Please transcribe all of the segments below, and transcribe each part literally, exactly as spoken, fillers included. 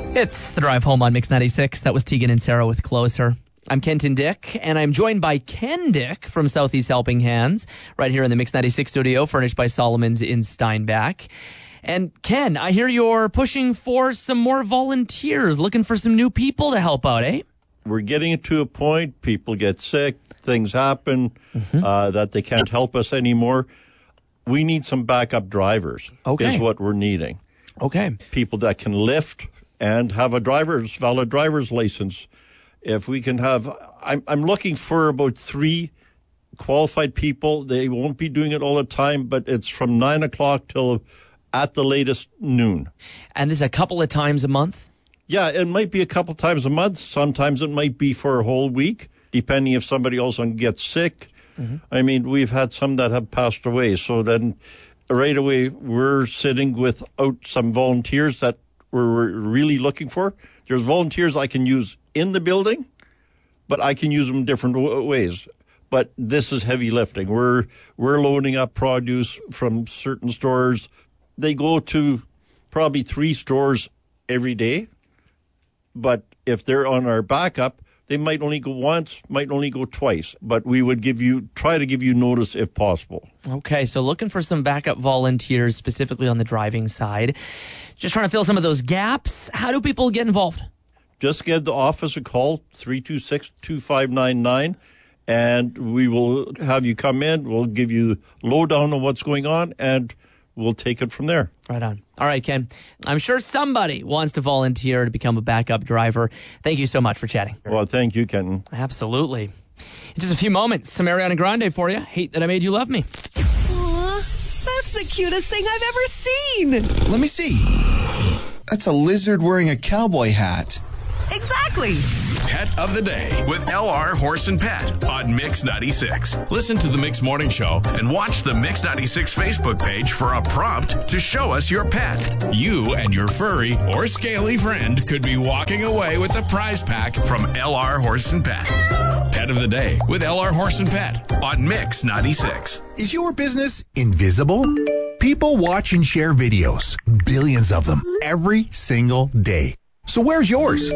It's the drive home on Mix ninety-six. That was Tegan and Sarah with Closer. I'm Kenton Dick, and I'm joined by Ken Dick from Southeast Helping Hands, right here in the Mix ninety-six studio, furnished by Solomon's in Steinbach. And Ken, I hear you're pushing for some more volunteers, looking for some new people to help out, eh? We're getting to a point, people get sick, things happen, mm-hmm. uh, that they can't help us anymore. We need some backup drivers, okay. is what we're needing. Okay. People that can lift and have a driver's, valid driver's license. If we can have, I'm, I'm looking for about three qualified people. They won't be doing it all the time, but it's from nine o'clock till at the latest noon. And this is a couple of times a month? Yeah, it might be a couple times a month. Sometimes it might be for a whole week, depending if somebody also gets sick. Mm-hmm. I mean, we've had some that have passed away. So then right away, we're sitting without some volunteers that we're really looking for. There's volunteers I can use in the building, but I can use them different w- ways. But this is heavy lifting. We're we're loading up produce from certain stores. They go to probably three stores every day. But if they're on our backup, they might only go once, might only go twice. But we would give you try to give you notice if possible. Okay, so looking for some backup volunteers, specifically on the driving side. Just trying to fill some of those gaps. How do people get involved? Just give the office a call, three two six, two five nine nine, and we will have you come in. We'll give you lowdown on what's going on, and we'll take it from there. Right on. All right, Ken. I'm sure somebody wants to volunteer to become a backup driver. Thank you so much for chatting. Well, thank you, Kenton. Absolutely. In just a few moments, some Ariana Grande for you. Hate That I Made You Love Me. Aww, that's the cutest thing I've ever seen. Let me see. That's a lizard wearing a cowboy hat. Exactly. Pet of the Day with L R Horse and Pet on Mix ninety-six. Listen to the Mix Morning Show and watch the Mix ninety-six Facebook page for a prompt to show us your pet. You and your furry or scaly friend could be walking away with the prize pack from L R Horse and Pet. Pet of the Day with L R Horse and Pet on Mix ninety-six. Is your business invisible? People watch and share videos, billions of them, every single day. So where's yours?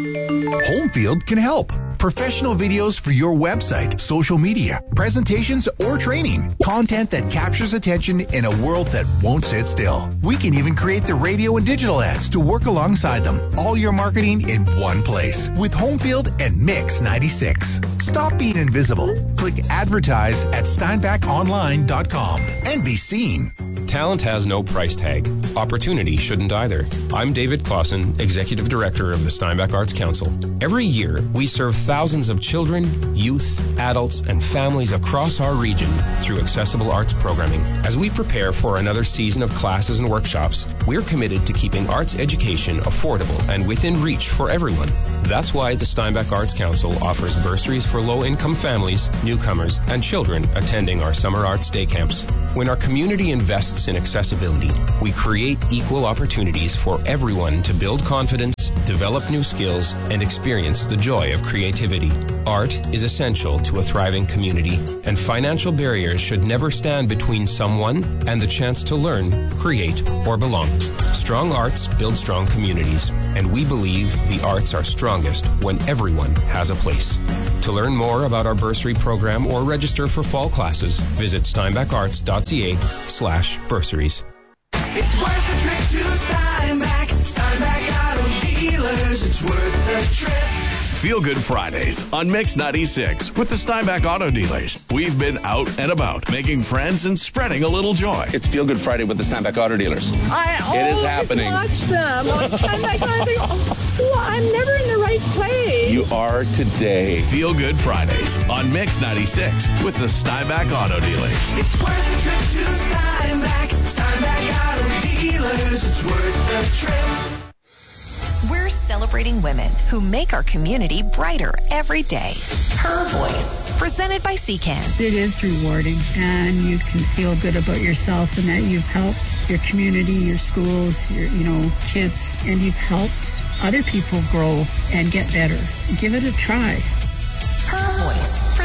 Homefield can help. Professional videos for your website, social media, presentations, or training. Content that captures attention in a world that won't sit still. We can even create the radio and digital ads to work alongside them. All your marketing in one place with Homefield and Mix ninety-six. Stop being invisible. Click advertise at steinbach online dot com and be seen. Talent has no price tag. Opportunity shouldn't either. I'm David Clausen, Executive Director of the Steinbach Arts Council. Every year, we serve thousands of children, youth, adults, and families across our region through accessible arts programming. As we prepare for another season of classes and workshops, we're committed to keeping arts education affordable and within reach for everyone. That's why the Steinbach Arts Council offers bursaries for low-income families, newcomers, and children attending our summer arts day camps. When our community invests in accessibility, we create equal opportunities for everyone to build confidence, develop new skills, and experience the joy of creativity. Art is essential to a thriving community, and financial barriers should never stand between someone and the chance to learn, create, or belong. Strong arts build strong communities, and we believe the arts are strongest when everyone has a place. To learn more about our bursary program or register for fall classes, visit steinbacharts.ca slash bursaries. It's worth a trip to Steinbach. Steinbach Auto Dealers. It's worth a trip. Feel Good Fridays on Mix ninety-six with the Steinbach Auto Dealers. We've been out and about, making friends and spreading a little joy. It's Feel Good Friday with the Steinbach Auto Dealers. I it always is happening. watch them on Steinbach. I think, oh, I'm never in the right place. You are today. Feel Good Fridays on Mix ninety-six with the Steinbach Auto Dealers. It's worth a trip to Steinbach. Steinbach Auto Dealers. It's worth a trip. We're celebrating women who make our community brighter every day. Her Voice, presented by C CAN. It is rewarding, and you can feel good about yourself and that you've helped your community, your schools, your, you know, kids, and you've helped other people grow and get better. Give it a try. Her Voice,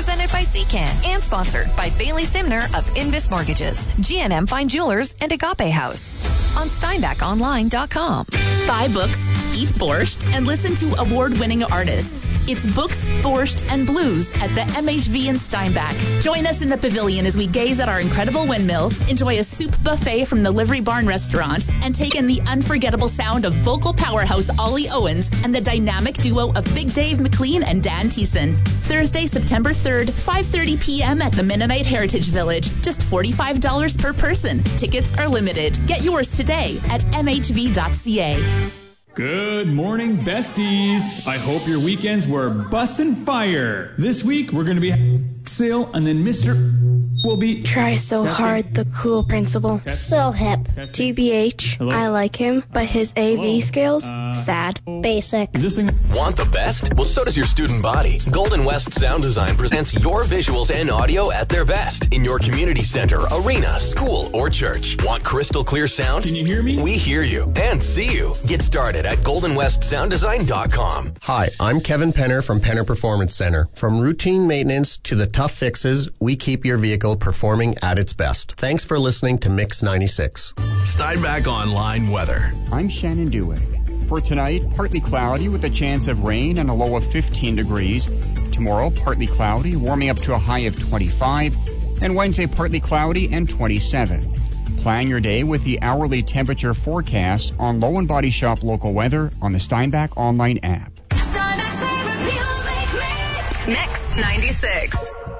presented by Secan and sponsored by Bailey Simner of Invis Mortgages, G and M Fine Jewelers, and Agape House on steinbach online dot com. Buy books, eat borscht, and listen to award-winning artists. It's Books, Borscht, and Blues at the M H V in Steinbach. Join us in the pavilion as we gaze at our incredible windmill, enjoy a soup buffet from the Livery Barn restaurant, and take in the unforgettable sound of vocal powerhouse Ollie Owens and the dynamic duo of Big Dave McLean and Dan Thiessen. Thursday, September third, five thirty p.m. at the Mennonite Heritage Village. Just forty-five dollars per person. Tickets are limited. Get yours today at m h v dot c a. Good morning, besties. I hope your weekends were bussin' fire. This week, we're going to be sale, and then Mister will be... Try so testing. hard, the cool principal. Testing. So hip. Testing. T B H, Hello? I like him, but his A V Hello? skills, Uh, sad. Basic. Is this thing... Want the best? Well, so does your student body. Golden West Sound Design presents your visuals and audio at their best in your community center, arena, school, or church. Want crystal clear sound? Can you hear me? We hear you and see you. Get started at golden west sound design dot com. Hi, I'm Kevin Penner from Penner Performance Center. From routine maintenance to the tough fixes, we keep your vehicle performing at its best. Thanks for listening to Mix ninety-six. Steinbach Online weather. I'm Shannon Dewey. For tonight, partly cloudy with a chance of rain and a low of fifteen degrees. Tomorrow, partly cloudy, warming up to a high of twenty-five. And Wednesday, partly cloudy and twenty-seven. Plan your day with the hourly temperature forecast on Low and Body Shop local weather on the Steinbach Online app. Mix ninety-six.